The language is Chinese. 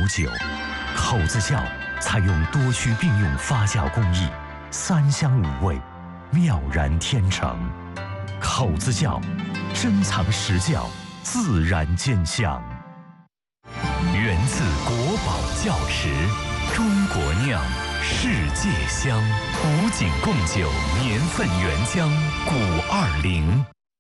酒。口子窖采用多区并用发酵工艺，3香5味，妙然天成。口子窖，珍藏实窖，自然见香。源自国宝窖池，中国酿，世界香。古井贡酒年份原浆，520。